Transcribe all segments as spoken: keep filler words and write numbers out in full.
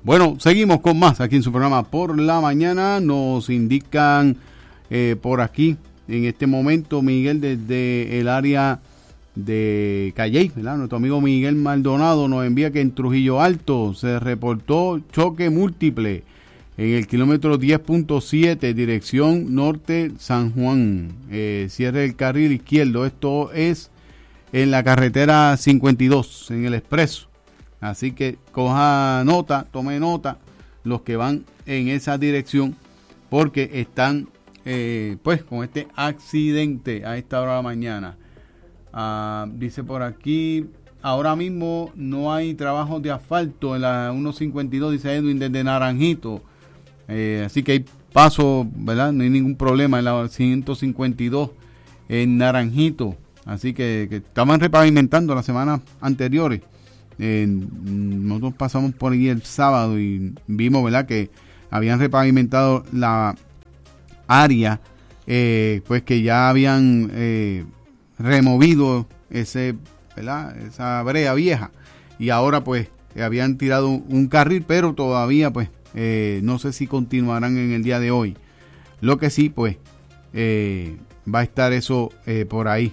Bueno, seguimos con más aquí en su programa Por la Mañana. Nos indican eh, por aquí, en este momento, Miguel, desde el área de Calley, ¿verdad? Nuestro amigo Miguel Maldonado nos envía que en Trujillo Alto se reportó choque múltiple en el kilómetro diez punto siete, dirección norte San Juan. Eh, cierre del carril izquierdo. Esto es en la carretera cincuenta y dos, en el expreso. Así que coja nota, tome nota, los que van en esa dirección, porque están eh, pues con este accidente a esta hora de la mañana. Ah, dice por aquí, ahora mismo no hay trabajos de asfalto en la ciento cincuenta y dos, dice Edwin, desde Naranjito. Eh, así que hay paso, ¿verdad? No hay ningún problema en la ciento cincuenta y dos en Naranjito. Así que, que estaban repavimentando las semanas anteriores. Eh, nosotros pasamos por ahí el sábado y vimos, ¿verdad?, que habían repavimentado la área, eh, pues que ya habían eh, removido ese, ¿verdad?, esa brea vieja, y ahora pues habían tirado un carril, pero todavía pues eh, no sé si continuarán en el día de hoy. Lo que sí, pues eh, va a estar eso eh, por ahí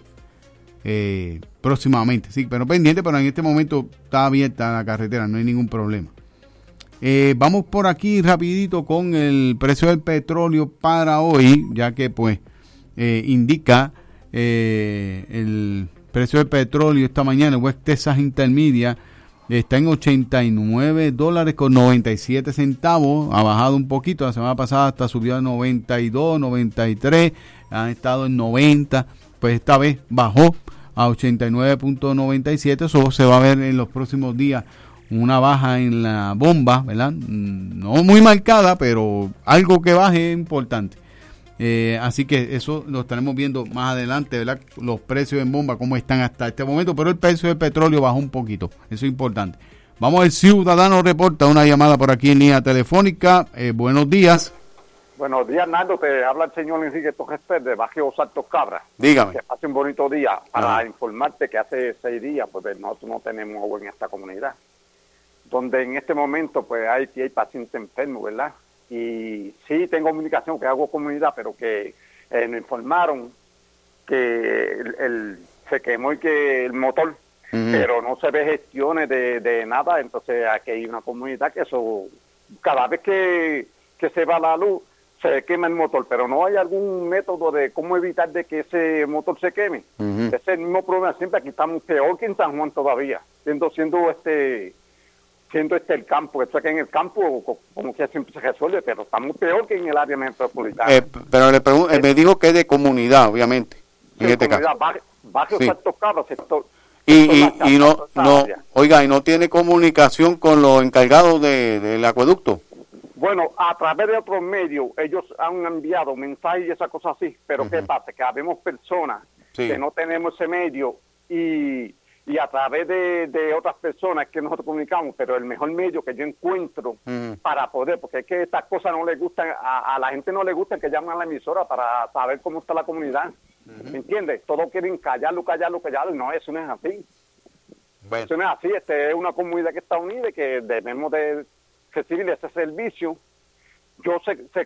Eh, próximamente, sí, pero pendiente, pero en este momento está abierta la carretera, no hay ningún problema. Eh, vamos por aquí rapidito con el precio del petróleo para hoy, ya que pues eh, indica eh, el precio del petróleo esta mañana, el West Texas Intermedia está en ochenta y nueve dólares con noventa y siete centavos, ha bajado un poquito, la semana pasada hasta subió a noventa y dos, noventa y tres, han estado en noventa, pues esta vez bajó a ochenta y nueve punto noventa y siete. Eso se va a ver en los próximos días, una baja en la bomba, ¿verdad? No muy marcada, pero algo que baje es importante. Eh, así que eso lo estaremos viendo más adelante, ¿verdad? Los precios en bomba, cómo están hasta este momento, pero el precio del petróleo bajó un poquito, eso es importante. Vamos, el Ciudadano Reporta, una llamada por aquí en línea telefónica. Eh, buenos días. Buenos días, Nando. Te habla el señor Enrique Torres Pérez de Barrio Saltos Cabras. Dígame. Que pase un bonito día. Para Ajá. informarte que hace seis días, pues nosotros no tenemos agua en esta comunidad. Donde en este momento, pues hay, hay pacientes enfermos, ¿verdad? Y sí tengo comunicación, que hago comunidad, pero que eh, me informaron que el, el, se quemó y que el motor, uh-huh. pero no se ve gestiones de, de nada. Entonces aquí hay una comunidad que eso, cada vez que, que se va la luz, se quema el motor, pero no hay algún método de cómo evitar de que ese motor se queme. Uh-huh. Ese es el mismo problema siempre. Aquí estamos peor que en San Juan todavía, siendo siendo este siendo este el campo. Esto que en el campo como que siempre se resuelve, pero estamos peor que en el área metropolitana. Eh, pero le pregunto, eh, me dijo que es de comunidad, obviamente, en sí, este comunidad, caso. Barrio, barrio sí. Saltos Cabras, sector. Y, y, y no, no, oiga, ¿y no tiene comunicación con los encargados de, del acueducto? Bueno, a través de otros medios, ellos han enviado mensajes y esas cosas así, pero uh-huh. ¿qué pasa? Que habemos personas sí. que no tenemos ese medio y, y a través de, de otras personas que nosotros comunicamos, pero el mejor medio que yo encuentro uh-huh. para poder, porque es que estas cosas no les gustan, a, a la gente no le gusta que llamen a la emisora para saber cómo está la comunidad, uh-huh. ¿me entiendes? Todos quieren callarlo, callarlo, callarlo, no, eso no es así. Bueno. Eso no es así, este es una comunidad que está unida y que debemos de recibir ese servicio. Yo se, se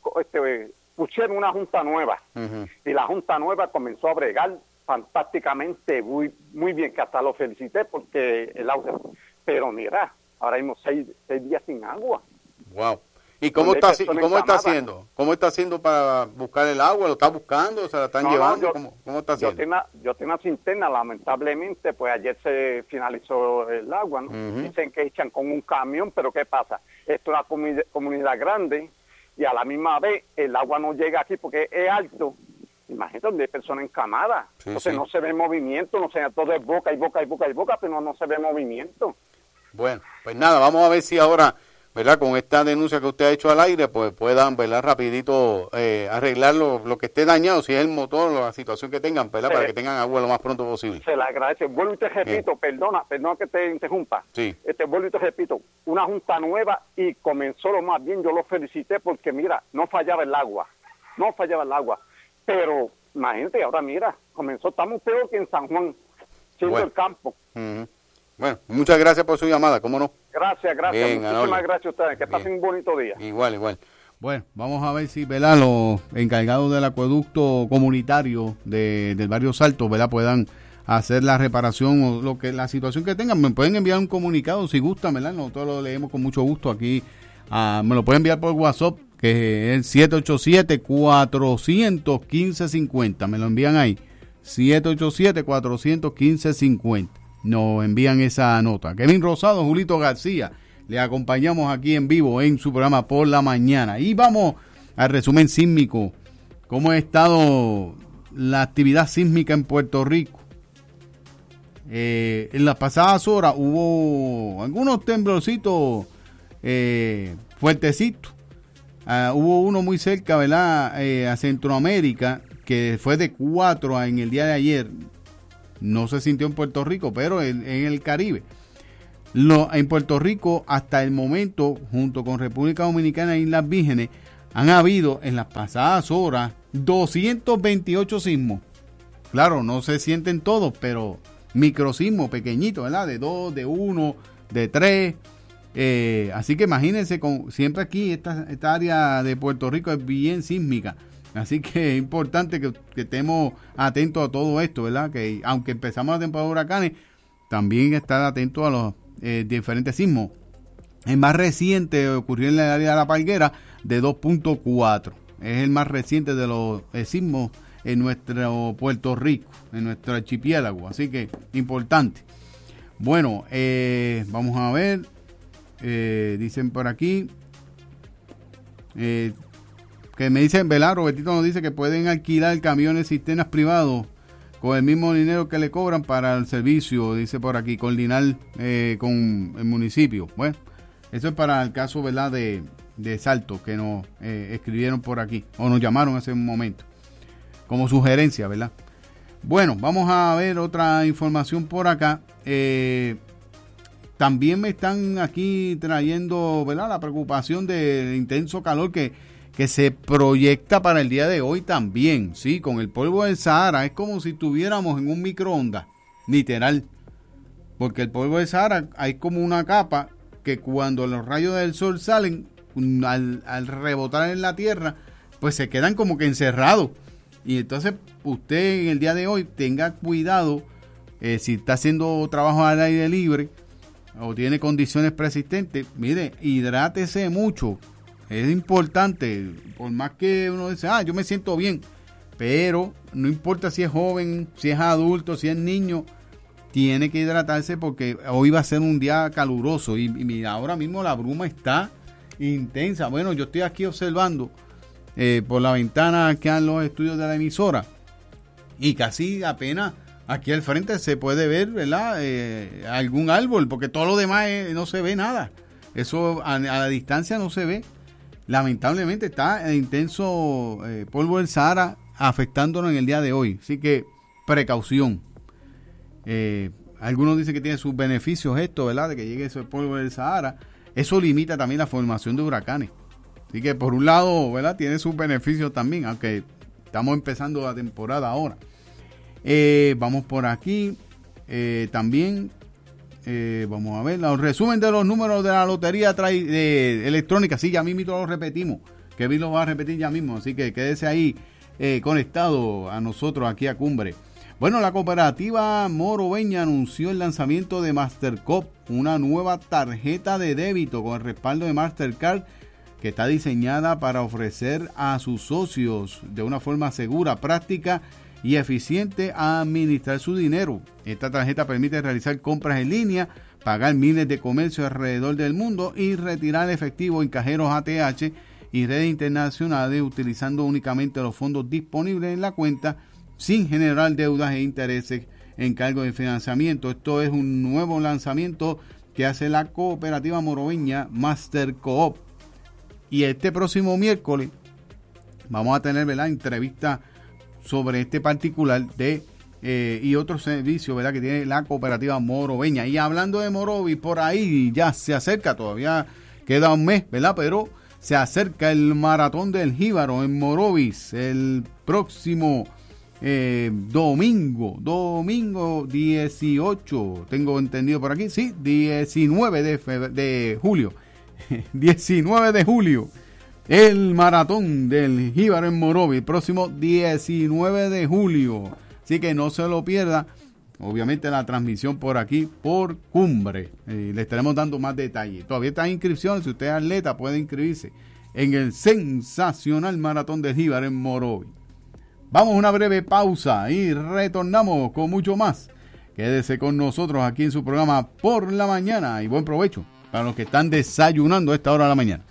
este, pusieron una junta nueva uh-huh. y la junta nueva comenzó a bregar fantásticamente muy muy bien, que hasta lo felicité porque el agua, pero mira, ahora mismo seis, seis días sin agua. Wow. ¿Y cómo está, cómo está haciendo? ¿Cómo está haciendo para buscar el agua? ¿Lo está buscando? ¿Se la están no, llevando? No, yo, ¿Cómo, ¿Cómo está haciendo? Yo tengo, yo tengo una cisterna, lamentablemente, pues ayer se finalizó el agua, ¿no? Uh-huh. Dicen que echan con un camión, pero ¿qué pasa? Esto es una comunidad, comunidad grande y a la misma vez el agua no llega aquí porque es alto. Imagínate donde hay personas encamadas. Sí, Entonces sí. no se ve movimiento, no se ve, todo es boca y boca y boca y boca, pero no, no se ve movimiento. Bueno, pues nada, vamos a ver si ahora, ¿verdad? Con esta denuncia que usted ha hecho al aire, pues puedan, ¿verdad? Rapidito eh, arreglar lo, lo que esté dañado, si es el motor o la situación que tengan, ¿verdad? Se, para que tengan agua lo más pronto posible. Se le agradece. Vuelvo y te repito, eh. perdona, perdona que te interrumpa. Sí. Este, vuelvo y te repito, una junta nueva y comenzó lo más bien, yo lo felicité porque mira, no fallaba el agua, no fallaba el agua, pero imagínate, ahora mira, comenzó, estamos peor que en San Juan, siendo bueno. el campo. Uh-huh. Bueno, muchas gracias por su llamada, ¿cómo no? Gracias, gracias. Bien, muchísimas Anolio. Gracias a ustedes. Que Bien. Pasen un bonito día. Igual, igual. Bueno, vamos a ver si, ¿verdad?, los encargados del acueducto comunitario de, del barrio Salto, ¿verdad?, puedan hacer la reparación o lo que la situación que tengan. Me pueden enviar un comunicado si gustan, ¿verdad? Nosotros lo leemos con mucho gusto aquí. Uh, me lo pueden enviar por WhatsApp, que es el siete ocho siete, cuatro uno cinco, cinco cero. Me lo envían ahí. siete ocho siete, cuatro uno cinco, cinco cero. Nos envían esa nota. Kevin Rosado, Julito García. Le acompañamos aquí en vivo en su programa Por la Mañana. Y vamos al resumen sísmico. ¿Cómo ha estado la actividad sísmica en Puerto Rico? Eh, en las pasadas horas hubo algunos temblorcitos eh, fuertecitos. Uh, hubo uno muy cerca, ¿verdad?, eh, a Centroamérica, que fue de cuatro en el día de ayer. No se sintió en Puerto Rico, pero en, en el Caribe. Lo, en Puerto Rico, hasta el momento, junto con República Dominicana e Islas Vírgenes, han habido en las pasadas horas doscientos veintiocho sismos. Claro, no se sienten todos, pero microsismos pequeñitos, ¿verdad? De dos, de uno, de tres. Eh, así que imagínense, con, siempre aquí esta, esta área de Puerto Rico es bien sísmica. Así que es importante que, que estemos atentos a todo esto, ¿verdad? Que aunque empezamos la temporada de huracanes, también estar atentos a los eh, diferentes sismos. El más reciente ocurrió en el área de La Palguera de dos punto cuatro. Es el más reciente de los eh, sismos en nuestro Puerto Rico, en nuestro archipiélago. Así que importante. Bueno, eh, vamos a ver. Eh, dicen por aquí. Eh, que me dicen, ¿verdad? Robertito nos dice que pueden alquilar camiones cisternas privados con el mismo dinero que le cobran para el servicio, dice por aquí, coordinar eh, con el municipio. Bueno, eso es para el caso, ¿verdad?, de, de Salto, que nos eh, escribieron por aquí, o nos llamaron hace un momento, como sugerencia, ¿verdad? Bueno, vamos a ver otra información por acá. Eh, también me están aquí trayendo, ¿verdad?, la preocupación del intenso calor que que se proyecta para el día de hoy también, sí, con el polvo del Sahara. Es como si estuviéramos en un microondas, literal, porque el polvo del Sahara hay como una capa que cuando los rayos del sol salen, al, al rebotar en la tierra, pues se quedan como que encerrados. Y entonces usted en el día de hoy tenga cuidado, eh, si está haciendo trabajo al aire libre o tiene condiciones persistentes, mire, hidrátese mucho. Es importante, por más que uno dice, ah, yo me siento bien, pero no importa si es joven, si es adulto, si es niño, tiene que hidratarse porque hoy va a ser un día caluroso y, y ahora mismo la bruma está intensa. Bueno, yo estoy aquí observando eh, por la ventana que han los estudios de la emisora y casi apenas aquí al frente se puede ver, ¿verdad?, eh, algún árbol, porque todo lo demás eh, no se ve nada. Eso a, a la distancia no se ve. Lamentablemente está el intenso eh, polvo del Sahara afectándonos en el día de hoy. Así que precaución. Eh, algunos dicen que tiene sus beneficios esto, ¿verdad?, de que llegue ese polvo del Sahara. Eso limita también la formación de huracanes. Así que por un lado, ¿verdad?, tiene sus beneficios también, aunque estamos empezando la temporada ahora. Eh, vamos por aquí. Eh, también... Eh, vamos a ver, el resumen de los números de la lotería trae, de, electrónica, sí, ya mismo lo repetimos, Kevin lo va a repetir ya mismo, así que quédese ahí eh, conectado a nosotros aquí a Cumbre. Bueno, la cooperativa Morobeña anunció el lanzamiento de Mastercop, una nueva tarjeta de débito con el respaldo de Mastercard que está diseñada para ofrecer a sus socios de una forma segura, práctica y eficiente a administrar su dinero. Esta tarjeta permite realizar compras en línea, pagar miles de comercios alrededor del mundo y retirar efectivo en cajeros A T H y redes internacionales utilizando únicamente los fondos disponibles en la cuenta sin generar deudas e intereses en cargo de financiamiento. Esto es un nuevo lanzamiento que hace la cooperativa morobeña Mastercoop. Y este próximo miércoles vamos a tener, ¿verdad?, entrevista sobre este particular de eh, y otros servicios, ¿verdad?, que tiene la cooperativa Morobeña. Y hablando de Morovis, por ahí ya se acerca, todavía queda un mes, ¿verdad?, pero se acerca el maratón del Jíbaro en Morovis el próximo eh, domingo, domingo dieciocho, tengo entendido por aquí, sí, diecinueve de, febrero, de julio, diecinueve de julio, el maratón del Jíbaro en Morovis, próximo diecinueve de julio, así que no se lo pierda. Obviamente la transmisión por aquí, por Cumbre. Eh, le estaremos dando más detalles. Todavía está en inscripciones. Si usted es atleta, puede inscribirse en el sensacional maratón del Jíbaro en Morovis. Vamos a una breve pausa y retornamos con mucho más. Quédese con nosotros aquí en su programa Por la Mañana y buen provecho para los que están desayunando a esta hora de la mañana.